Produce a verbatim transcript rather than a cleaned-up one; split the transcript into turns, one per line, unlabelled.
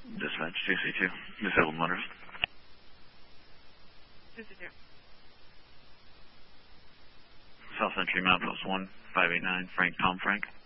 Dispatch, two C two, disabled motorist.
two C two.
South Century Map Post one, five eight nine, Frank, Tom Frank.